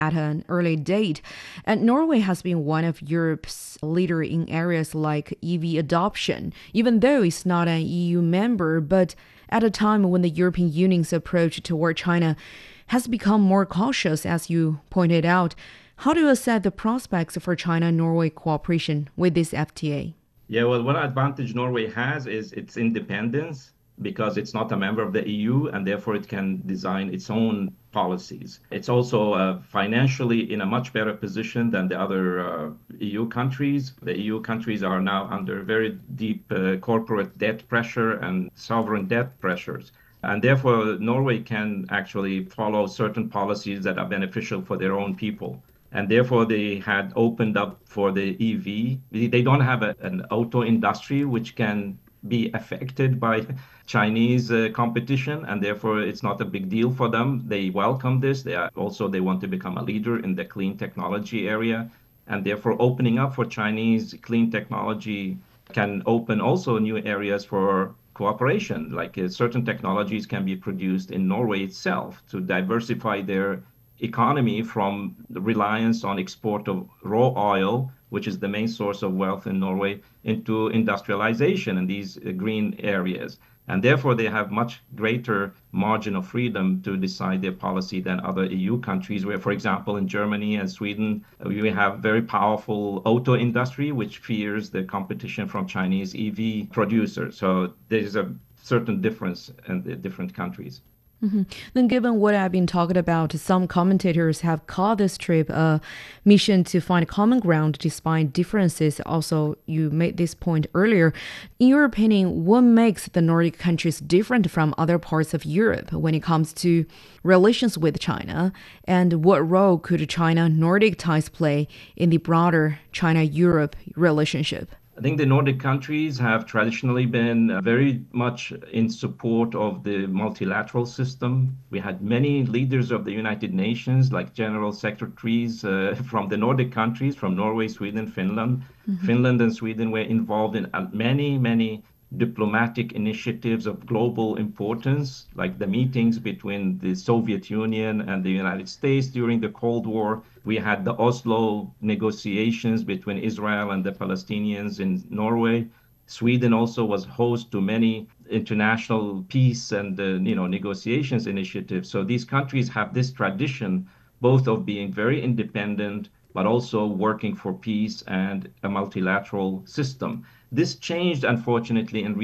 at an early date. And Norway has been one of Europe's leader in areas like EV adoption, even though it's not an EU member, but at a time when the European Union's approach toward China has become more cautious, as you pointed out. How do you assess the prospects for China-Norway cooperation with this FTA? Yeah, well, one advantage Norway has is its independence because it's not a member of the EU and therefore it can design its own policies. It's also financially in a much better position than the other EU countries. The EU countries are now under very deep corporate debt pressure and sovereign debt pressures. And therefore, Norway can actually follow certain policies that are beneficial for their own people. And therefore, they had opened up for the EV. They don't have an auto industry which can be affected by Chinese competition, and therefore it's not a big deal for them. They welcome this. They want to become a leader in the clean technology area, and therefore opening up for Chinese clean technology can open also new areas for cooperation. Like certain technologies can be produced in Norway itself to diversify their economy from the reliance on export of raw oil, which is the main source of wealth in Norway, into industrialization in these green areas. And therefore, they have much greater margin of freedom to decide their policy than other EU countries, where, for example, in Germany and Sweden, we have very powerful auto industry, which fears the competition from Chinese EV producers. So there's a certain difference in the different countries. Then, given what I've been talking about, some commentators have called this trip a mission to find common ground despite differences. Also, you made this point earlier. In your opinion, what makes the Nordic countries different from other parts of Europe when it comes to relations with China? And what role could China-Nordic ties play in the broader China-Europe relationship? I think the Nordic countries have traditionally been very much in support of the multilateral system. We had many leaders of the United Nations, like general secretaries from the Nordic countries, from Norway, Sweden, Finland. Finland and Sweden were involved in many diplomatic initiatives of global importance, like the meetings between the Soviet Union and the United States during the Cold War. We had the Oslo negotiations between Israel and the Palestinians in Norway. Sweden also was host to many international peace and negotiations initiatives. So these countries have this tradition both of being very independent but also working for peace and a multilateral system. This changed, unfortunately, in